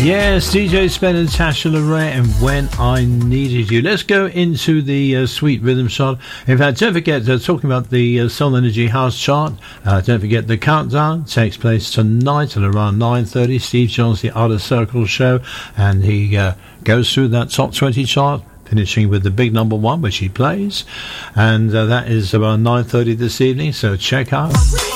Yes, DJ Spen and Tasha LaRae and When I Needed You. Let's go into the Sweet Rhythm chart. In fact, don't forget, talking about the Soul Energy House chart, don't forget the countdown takes place tonight at around 9:30. Steve Jones, the Outer Circle show, and he goes through that top 20 chart, finishing with the big number one, which he plays, and that is around 9:30 this evening, so check out.